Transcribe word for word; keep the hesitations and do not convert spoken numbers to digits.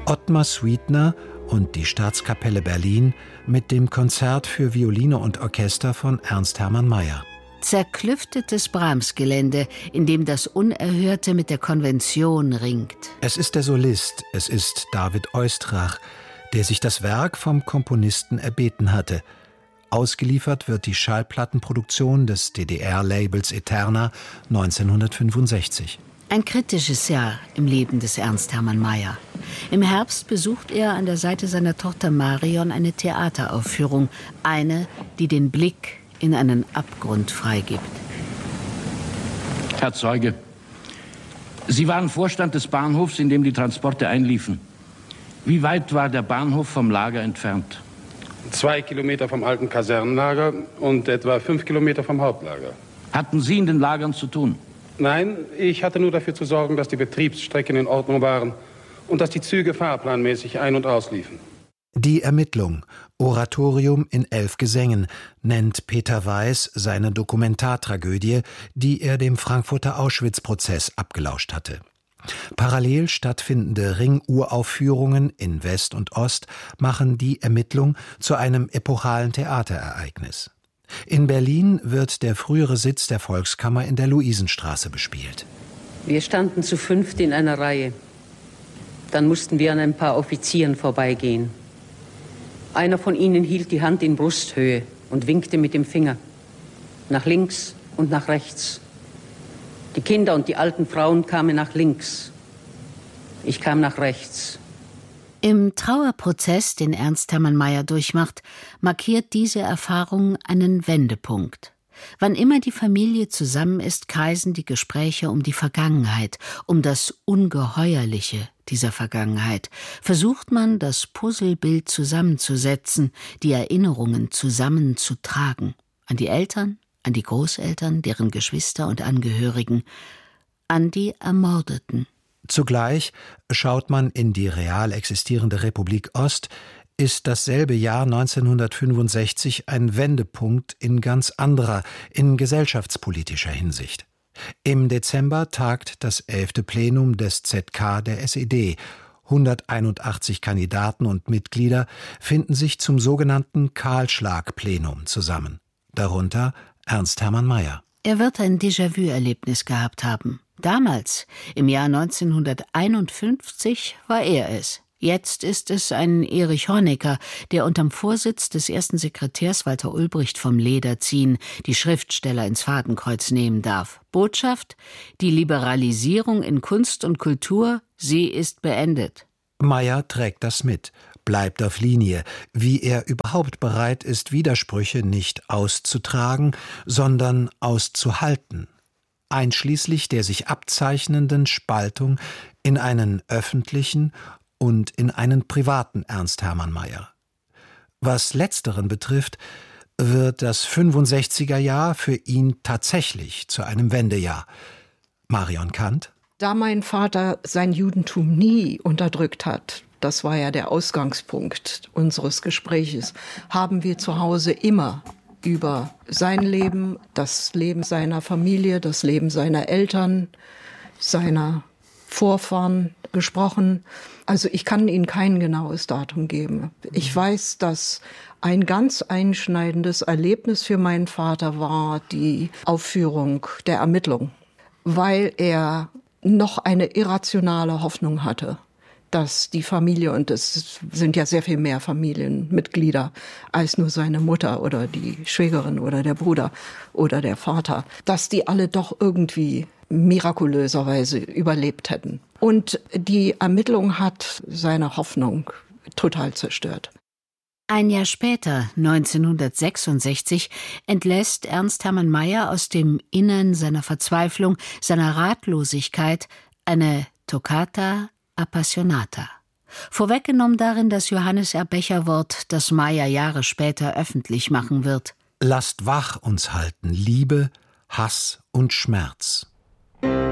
Ottmar Sweetner und die Staatskapelle Berlin mit dem Konzert für Violine und Orchester von Ernst Hermann Meyer. Zerklüftetes Brahms-Gelände, in dem das Unerhörte mit der Konvention ringt. Es ist der Solist, es ist David Oistrakh, der sich das Werk vom Komponisten erbeten hatte. Ausgeliefert wird die Schallplattenproduktion des D D R-Labels Eterna neunzehnhundertfünfundsechzig. Ein kritisches Jahr im Leben des Ernst Hermann Meyer. Im Herbst besucht er an der Seite seiner Tochter Marion eine Theateraufführung, eine, die den Blick in einen Abgrund freigibt. Herr Zeuge, Sie waren Vorstand des Bahnhofs, in dem die Transporte einliefen. Wie weit war der Bahnhof vom Lager entfernt? Zwei Kilometer vom alten Kasernenlager und etwa fünf Kilometer vom Hauptlager. Hatten Sie in den Lagern zu tun? Nein, ich hatte nur dafür zu sorgen, dass die Betriebsstrecken in Ordnung waren und dass die Züge fahrplanmäßig ein- und ausliefen. Die Ermittlung, Oratorium in elf Gesängen, nennt Peter Weiß seine Dokumentartragödie, die er dem Frankfurter Auschwitz-Prozess abgelauscht hatte. Parallel stattfindende Ringuraufführungen in West und Ost machen die Ermittlung zu einem epochalen Theaterereignis. In Berlin wird der frühere Sitz der Volkskammer in der Luisenstraße bespielt. Wir standen zu fünft in einer Reihe. Dann mussten wir an ein paar Offizieren vorbeigehen. Einer von ihnen hielt die Hand in Brusthöhe und winkte mit dem Finger. Nach links und nach rechts. Die Kinder und die alten Frauen kamen nach links. Ich kam nach rechts. Im Trauerprozess, den Ernst Hermann Meyer durchmacht, markiert diese Erfahrung einen Wendepunkt. Wann immer die Familie zusammen ist, kreisen die Gespräche um die Vergangenheit, um das Ungeheuerliche dieser Vergangenheit. Versucht man, das Puzzlebild zusammenzusetzen, die Erinnerungen zusammenzutragen. An die Eltern, an die Großeltern, deren Geschwister und Angehörigen, an die Ermordeten. Zugleich schaut man in die real existierende Republik Ost, ist dasselbe Jahr neunzehnhundertfünfundsechzig ein Wendepunkt in ganz anderer, in gesellschaftspolitischer Hinsicht. Im Dezember tagt das elfte Plenum des Z K der S E D. hunderteinundachtzig Kandidaten und Mitglieder finden sich zum sogenannten Kahlschlag-Plenum zusammen. Darunter Ernst Hermann Meyer. Er wird ein Déjà-vu-Erlebnis gehabt haben. Damals, im Jahr neunzehnhunderteinundfünfzig, war er es. Jetzt ist es ein Erich Honecker, der unterm Vorsitz des ersten Sekretärs Walter Ulbricht vom Leder ziehen, die Schriftsteller ins Fadenkreuz nehmen darf. Botschaft: Die Liberalisierung in Kunst und Kultur, sie ist beendet. Meyer trägt das mit, bleibt auf Linie, wie er überhaupt bereit ist, Widersprüche nicht auszutragen, sondern auszuhalten, einschließlich der sich abzeichnenden Spaltung in einen öffentlichen und in einen privaten Ernst Hermann Meyer. Was letzteren betrifft, wird das fünfundsechziger Jahr für ihn tatsächlich zu einem Wendejahr. Marion Kant? Da mein Vater sein Judentum nie unterdrückt hat, das war ja der Ausgangspunkt unseres Gespräches, haben wir zu Hause immer über sein Leben, das Leben seiner Familie, das Leben seiner Eltern, seiner Vorfahren gesprochen. Also ich kann Ihnen kein genaues Datum geben. Ich weiß, dass ein ganz einschneidendes Erlebnis für meinen Vater war die Aufführung der Ermittlung, weil er noch eine irrationale Hoffnung hatte, dass die Familie, und es sind ja sehr viel mehr Familienmitglieder als nur seine Mutter oder die Schwägerin oder der Bruder oder der Vater, dass die alle doch irgendwie mirakulöserweise überlebt hätten. Und die Ermittlung hat seine Hoffnung total zerstört. Ein Jahr später, neunzehnhundertsechsundsechzig, entlässt Ernst Hermann Meyer aus dem Innern seiner Verzweiflung, seiner Ratlosigkeit eine Toccata Appassionata. Vorweggenommen darin das Johannes R. Becher-Wort, das Meyer Jahre später öffentlich machen wird. Lasst wach uns halten Liebe, Hass und Schmerz.